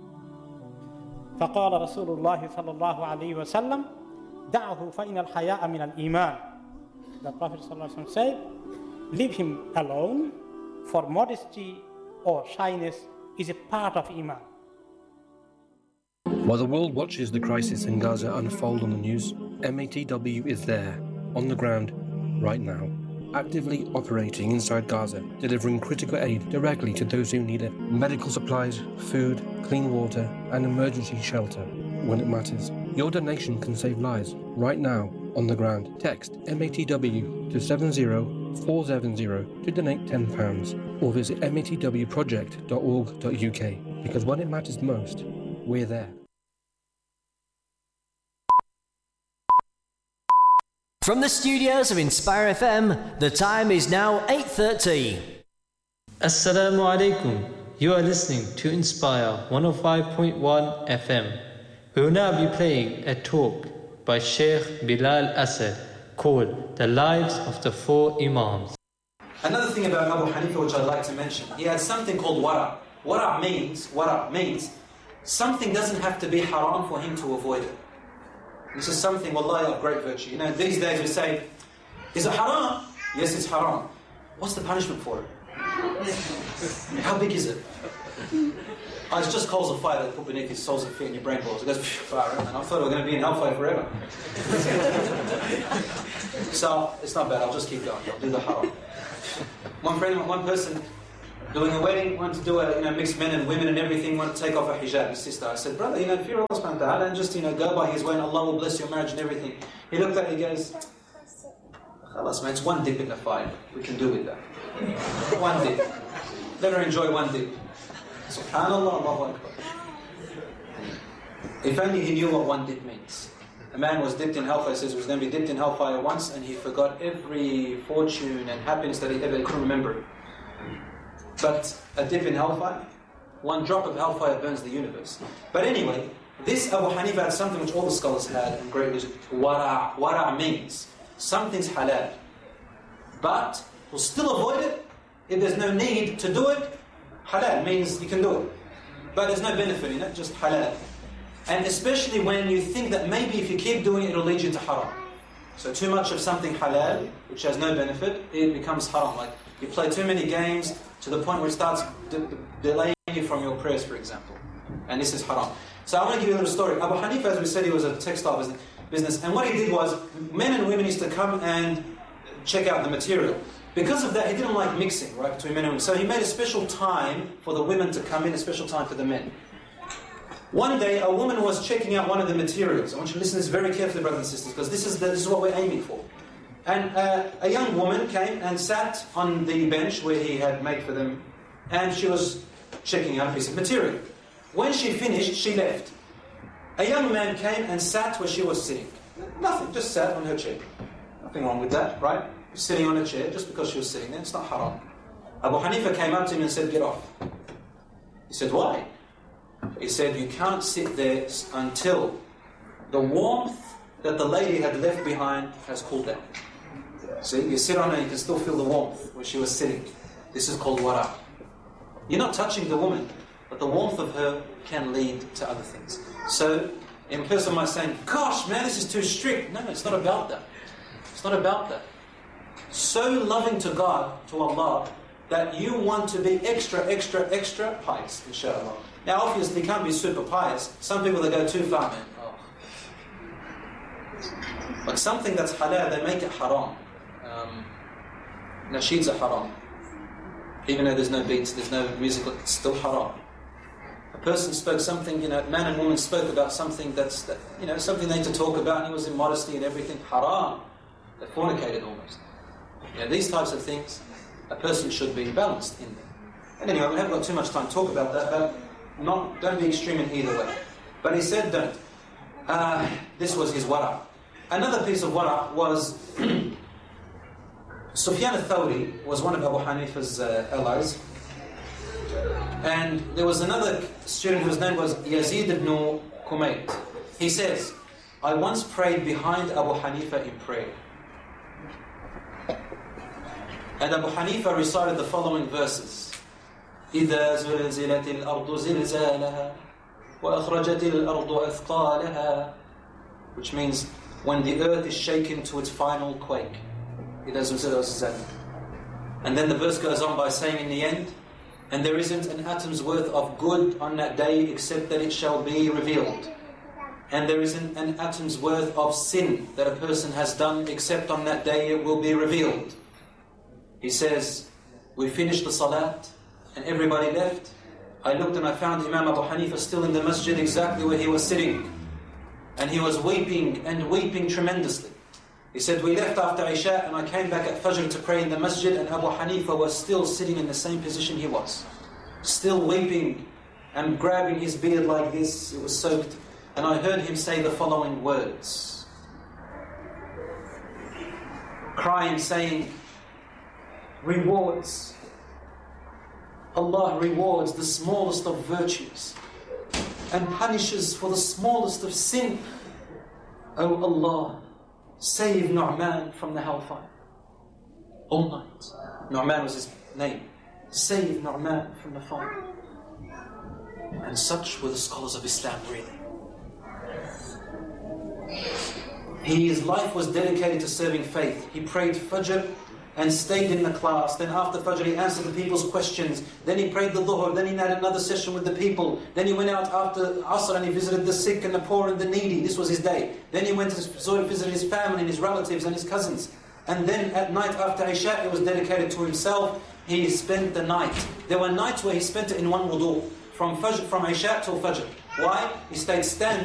فقال رسول الله صلى الله عليه وسلم دعه فإن الحياء من الإيمان. The Prophet ﷺ said, leave him alone, for modesty or shyness is a part of Iman. While the world watches the crisis in Gaza unfold on the news, M A T W is there, on the ground, right now, actively operating inside Gaza, delivering critical aid directly to those who need it. Medical supplies, food, clean water, and emergency shelter when it matters. Your donation can save lives right now on the ground. Text M A T W to seven zero four seven zero to donate ten pounds or visit m a t w project dot org dot u k because when it matters most, we're there. From the studios of Inspire F M, the time is now eight thirty. Assalamu alaikum. You are listening to Inspire one oh five point one F M. We will now be playing a talk by Sheikh Bilal Asad called The Lives of the Four Imams. Another thing about Abu Hanifa which I'd like to mention, he had something called wara. Wara means, wara means, something doesn't have to be haram for him to avoid it. This is something, wallahi, of great virtue. You know, these days we say, is it haram? Yes, it's haram. What's the punishment for it? How big is it? Oh, it's just coals of fire that put beneath your soles and feet and your brain balls. It goes far out, and I thought we were going to be in hellfire forever. So it's not bad. I'll just keep going. I'll do the haram. One friend, one person doing a wedding, wanted to do a, you know, mixed men and women and everything, wanted to take off a hijab, his sister. I said, brother, you know, fear Allah subhanahu wa ta'ala and just, you know, go by his way and Allah will bless your marriage and everything. He looked at it, he goes, Khalas, man, it's one dip in the fire. We can do with that. One dip. Let her enjoy one dip. SubhanAllah, Allahu Akbar. If only he knew what one dip means. A man was dipped in hellfire, says he was going to be dipped in hellfire once, and he forgot every fortune and happiness that he ever could remember. But a dip in hellfire, one drop of hellfire burns the universe. But anyway, this Abu Hanifa had something which all the scholars had in great wisdom. Wara'. Wara' means something's halal, but we'll still avoid it if there's no need to do it. Halal means you can do it, but there's no benefit in it, just halal. And especially when you think that maybe if you keep doing it, it'll lead you to haram. So too much of something halal, which has no benefit, it becomes haram. Like you play too many games to the point where it starts de- de- delaying you from your prayers, for example. And this is haram. So I want to give you a little story. Abu Hanifa, as we said, he was a textile business. And what he did was, men and women used to come and check out the material. Because of that, he didn't like mixing, right, between men and women. So he made a special time for the women to come in, a special time for the men. One day, a woman was checking out one of the materials. I want you to listen to this very carefully, brothers and sisters, because this is the, this is what we're aiming for. And uh, a young woman came and sat on the bench where he had made for them, and she was checking out a piece of material. When she finished, she left. A young man came and sat where she was sitting. Nothing, just sat on her chair. Nothing wrong with that, right? Sitting on a chair just because she was sitting there, it's not haram. Abu Hanifa came up to him and said, get off. He said, why? He said, you can't sit there until the warmth that the lady had left behind has cooled down. See, you sit on her and you can still feel the warmth where she was sitting. This is called wara'. You're not touching the woman, but the warmth of her can lead to other things. So, in person might say, gosh, man, this is too strict. No, it's not about that. It's not about that. So loving to God, to Allah, that you want to be extra, extra, extra pious, inshallah. Now, obviously, you can't be super pious. Some people, they go too far, man. Oh. Like something that's halal, they make it haram. Um, nasheeds are haram. Even though there's no beats, there's no music, it's still haram. A person spoke something, you know, man and woman spoke about something that's, that, you know, something they had to talk about, and he was in modesty and everything. Haram. They fornicated almost. You know, these types of things, a person should be balanced in them. And anyway, we haven't got too much time to talk about that, but not, don't be extreme in either way. But he said don't. Uh, this was his wara'. Another piece of wara' was Sufyan al-Thawri was one of Abu Hanifa's uh, allies. And there was another student whose name was Yazid ibn Kumayt. He says, I once prayed behind Abu Hanifa in prayer. And Abu Hanifa recited the following verses. إِذَا زُلْزِلَتِ الْأَرْضُ زِلْزَالَهَا وَأَخْرَجَتِ الْأَرْضُ أَثْقَالَهَا, which means when the earth is shaken to its final quake. إِذَا زُلْزِلَتِ الْأَرْضُ. And then the verse goes on by saying in the end, and there isn't an atom's worth of good on that day except that it shall be revealed. And there isn't an atom's worth of sin that a person has done except on that day it will be revealed. He says, we finished the salat and everybody left. I looked and I found Imam Abu Hanifa still in the masjid exactly where he was sitting. And he was weeping and weeping tremendously. He said, we left after Isha and I came back at Fajr to pray in the masjid, and Abu Hanifa was still sitting in the same position he was. Still weeping and grabbing his beard like this, it was soaked. And I heard him say the following words. Crying, saying, rewards. Allah rewards the smallest of virtues and punishes for the smallest of sin. O Allah, save Nu'man from the hellfire. All night. Nu'man was his name. Save Nu'man from the fire. And such were the scholars of Islam, really. His life was dedicated to serving faith. He prayed Fajr and stayed in the class. Then after Fajr he answered the people's questions. Then he prayed the Dhuhr. Then he had another session with the people. Then he went out after Asr and he visited the sick and the poor and the needy. This was his day. Then he went to visit his family and his relatives and his cousins. And then at night after Isha it was dedicated to himself. He spent the night. There were nights where he spent it in one wudu. From Fajr, from Isha till Fajr. Why? He stayed standing